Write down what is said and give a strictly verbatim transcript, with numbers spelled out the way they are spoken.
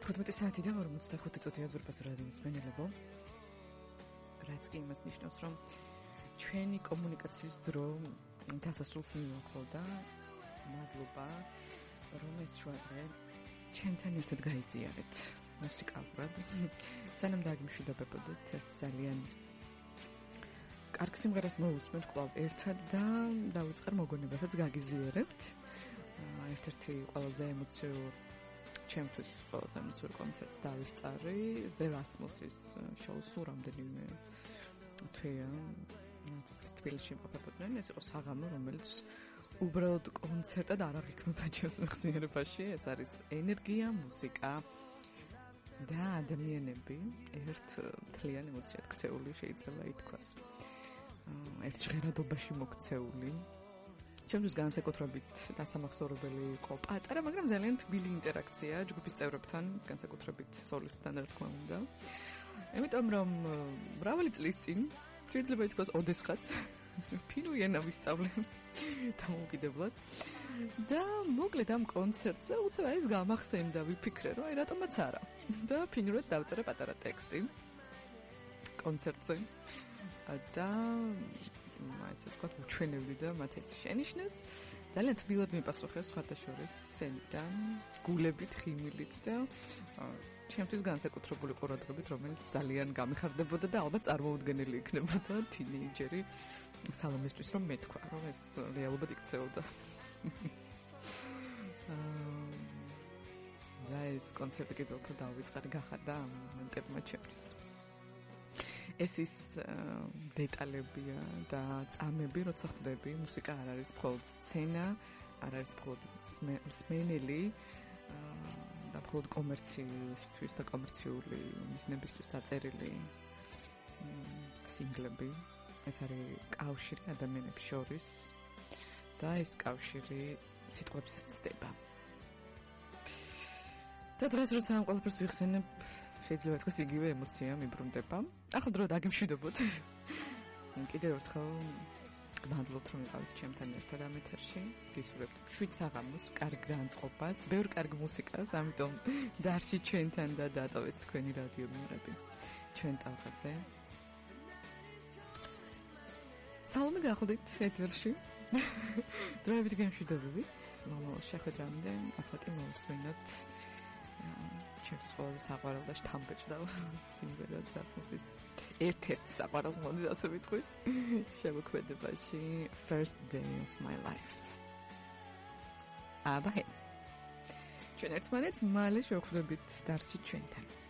თხუთმეტი საათი და ორმოცდახუთი წუთია ზურბას რადიოს მენელებო. რაც კი იმას ნიშნავს, რომ ჩვენი კომუნიკაციის დრო დასასრულს მივახლოვდა. მადლობა, რომ ეს შუადღე ჩვენთან ერთად გაიზიარეთ მუსიკალურად. სანამ დაგიმშვიდობებოდეთ ძალიან კარგ სიმღერას მოусმენთ კვლავ ერთად და დავიწყარ მოგონებასაც გაგიზიარებთ. ერთ-ერთი ყველაზე ემოციურ ჩემთვის ყველაზე ემოციურ კონცერტს დავისწარი The Rasmus-ის შოუს რამდენიმე თვეა თბილისში იმყოფებოდნენ. ეს იყო საღამო, რომელიც უბრალოდ კონცერტად არ აღიქმება ჩემს მეხსიერებაში. ეს არის ენერგია, მუსიკა და ადამიანები ერთ მთლიან ემოციად ქცეული, შეიძლება ითქვას. ერთ ჟღერადობაში მოქცეული. ჩემთვის განსაკუთრებით დასამახსოვრებელი იყო პატარა, მაგრამ ძალიან თბილი ინტერაქცია ჯგუფის წევრებთან, განსაკუთრებით სოლისტთან, რა თქმა უნდა. იმიტომ რომ მრავალი წლის წინ შეიძლება ითქვას ოდესღაც ფინური ენა ვისწავლე დამოუკიდებლად და მოკლედ ამ კონცერტზე უცებ ის გამახსენდა, ვიფიქრე, რომ აი რატომაც არა და ფინურად დავწერე პატარა ტექსტი კონცერტზე და ასე თქვა უჩვენებდი და მათ ეს შენიშნეს. ძალიან თბილად მიპასუხეს სხვადასხვა სცენიდან, გულებით, ხიმილით და ჩემთვის განსაკუთრებული ყურადღებით, რომელიც ძალიან გამიხარდებოდა და ალბათ წარმოუდგენელი იქნებოდა თინეიჯერი სალომესთვის, რომ მეთქვა, რომ ეს რეალურად იქცეოდა. და ეს კონცერტი კიდევ უფრო დავიწყარი გახადა ამ მომენტებმა ჩემთვის. ეს ის დეტალებია და წამები, როცა ხვდები, მუსიკა არ არის მხოლოდ სცენა, არ არის მხოლოდ მსმენელი და მხოლოდ კომერციისთვის და კომერციული მიზნებისთვის დაწერილი სინგლები. ეს არის კავშირი ადამიანებს შორის და ეს კავშირი სიტყვების ცდება. და დღეს როცა ამ ყველაფერს ვიხსენებ, შეიძლება თქვას იგივე ემოცია მიბრუნდება. ახლა დრო დაგიმშვიდობოთ. კიდევ ერთხელ მადლობთ რომ იყავით ჩემთან ერთად ამ ეთერში. გისურვებთ შვიდ საღამოს, კარგ განწყობას, ბევრ კარგ მუსიკას, ამიტომ დარჩით ჩვენთან და დატოვეთ თქვენი რადიო მიღები ჩვენ ტალღაზე. სალომე გახლდით ეთერში. დროებით გემშვიდობებით. მომავალ შეხვედრამდე ახლა კი მოვსმენოთ ჩემს ყველაზე საყვარელ და შთამბეჭდავ სიმღერას Rasmus-ის ერთ-ერთ საყვარელ მომენტს ასე ვიტყვი შემოქმედებაში First Day of My Life. აბა ჰე ჩვენ ერთმანეთს მალე შევხვდებით დარჩით ჩვენთან.